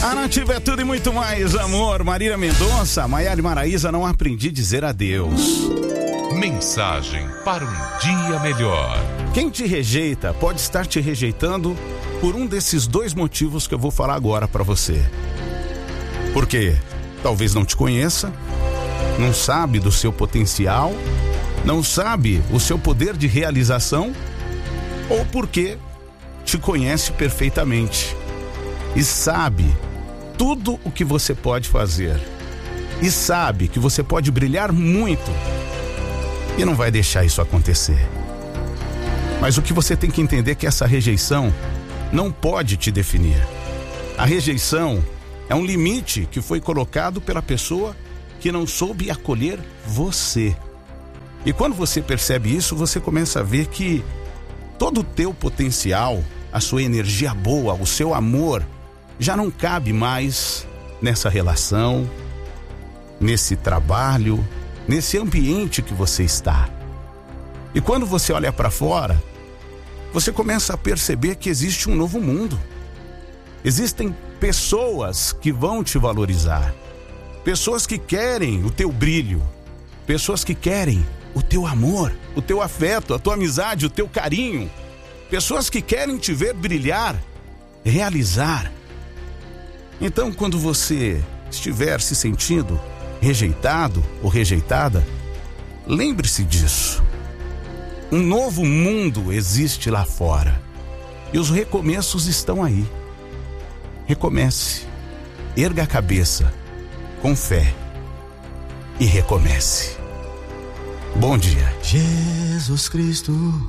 A Nativa é tudo e muito mais, amor. Marília Mendonça, Maiara e Maraísa, não aprendi a dizer adeus. Mensagem para um dia melhor. Quem te rejeita pode estar te rejeitando por um desses dois motivos que eu vou falar agora para você. Porque talvez não te conheça, não sabe do seu potencial, não sabe o seu poder de realização, ou porque te conhece perfeitamente e sabe tudo o que você pode fazer e sabe que você pode brilhar muito e não vai deixar isso acontecer. Mas o que você tem que entender é que essa rejeição não pode te definir. A rejeição é um limite que foi colocado pela pessoa que não soube acolher você. E quando você percebe isso, você começa a ver que todo o teu potencial, a sua energia boa, o seu amor, já não cabe mais nessa relação, nesse trabalho, nesse ambiente que você está. E quando você olha para fora, você começa a perceber que existe um novo mundo. Existem pessoas que vão te valorizar, pessoas que querem o teu brilho, pessoas que querem o teu amor, o teu afeto, a tua amizade, o teu carinho, pessoas que querem te ver brilhar, realizar. Então, quando você estiver se sentindo rejeitado ou rejeitada, lembre-se disso. Um novo mundo existe lá fora e os recomeços estão aí. Recomece, erga a cabeça, com fé e recomece. Bom dia. Jesus Cristo.